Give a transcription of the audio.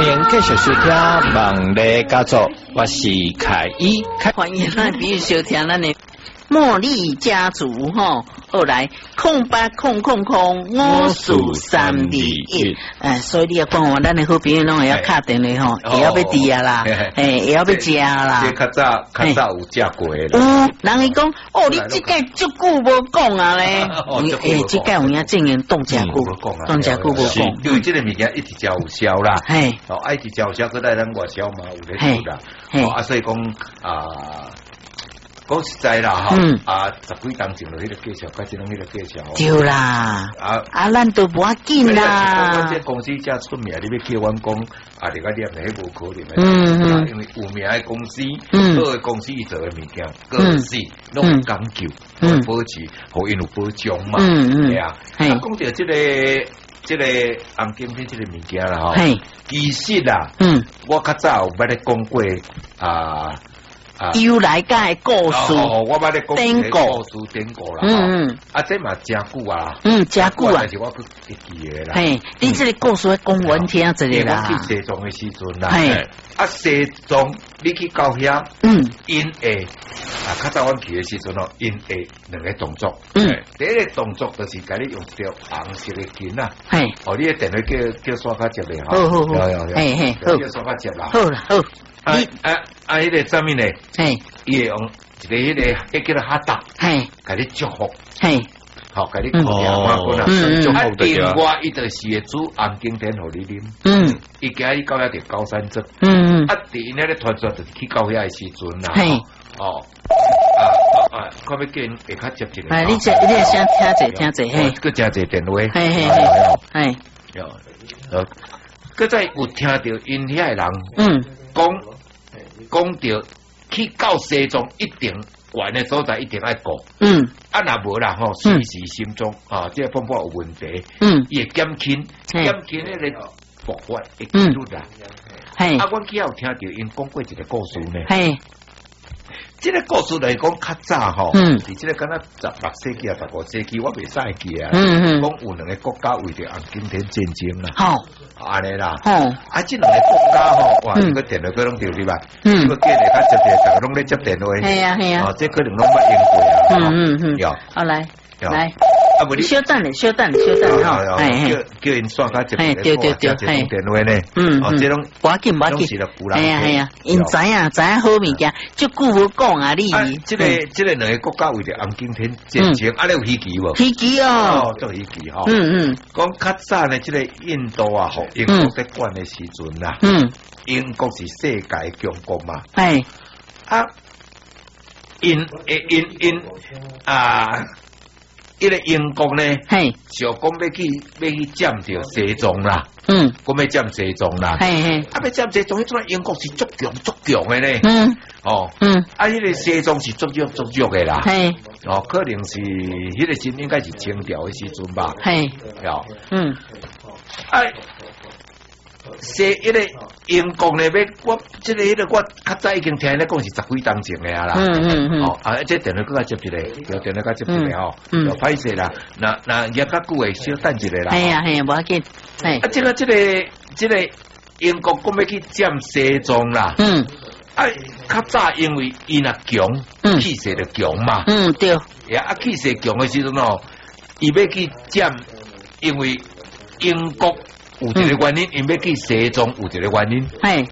欢迎继续收听《网络家族》，我是凯伊。 欢迎咱比如收听咱的茉莉家族吼，后来0800054321，所以你要讲我咱的好朋友拢会要打电话吼，会要吃啦，会要吃啦。 这较早有食过啦。 人伊讲哦，你这个足久无讲啊咧，这个有影正经冻食久，冻食久无讲， 因为这个物件一直食有效啦， 嘿， 一直食有效，佮来咱外销嘛有咧做啦，所以讲讲实在啦，十几当前落迄个介绍，甲即种迄个介绍， 对啦，咱都无要紧啦。 我这公司遮出名，你要叫阮讲，你个念迄无可能的，因为有名的公司，好的公司做的物件，个是拢讲究，保持，互因有保障嘛，系啊。讲到这个红景天这个物件啦，吼，其实啦，我较早有捌咧讲过由来甲的故事， 我捌咧讲典故啦，这嘛真久啊， 真久啊， 但是我去记的啦， 你这个故事讲阮听一个啦， 我去西藏的时阵啦，西藏你去到遐，因会较早阮去的时阵因会两个动作，第一个动作就是甲你用一条红色的筋啊，你的电话叫刷卡接的哈， 好， 叫刷卡接啦， 好啦好。 迄个上面咧，伊会用一个迄个叫做哈达，甲你祝福，好，甲你祝福啦，另外伊就是会煮红景天互你啉，伊今日到遐就高山镇，伫因遐咧传说就是去到遐的时阵啦，看要叫因会较接一个， 你先听者， 佮真侪电话，佮再有听到因遐的人，讲到去到西藏一定远的所在一定爱过，若无啦吼，时时心中这风波有问题，伊会减轻迄个复发会记录啦。阮去有听到因讲过一个故事呢。这个故事来讲，较早吼，伫这个敢若16世纪啊、15世纪，我袂使记啊。讲有两个国家为着红景天战争啦。安尼啦，这两个国家吼，哇，这个电话佢拢掉入来，这个建立较接着，大家拢咧接电话， 系啊， 这可能拢捌用过啊， 好来，稍等哈， 叫因刷卡接电话呢，这种无要紧，系啊，因知影好物件，足久无讲啊，你这个两个国家为着红景天战争，你有稀奇无？ 稀奇哦， 做稀奇吼，讲较早呢，这个印度啊，吼，英国在管的时阵啦，英国是世界强国嘛，因一个英国呢，就讲要去占着西藏啦，讲要占西藏啦，要占西藏，迄阵英国是足强的呢，迄个西藏是足弱的啦，可能是迄个时应该是清朝的时阵吧，迄个英国呢，我这个我较早已经听咧讲是10几当前的啊啦，这电话搁较接一个，电话较接一个吼，就歹势啦，那也较久诶，小等一个啦， 系啊，无要紧， 这个英国讲要去占西藏啦，较早因为伊若强，气势就强嘛， 对， 气势强的时阵吼，伊要去占，因为英国。有一个原因，因要去西藏有一个原因，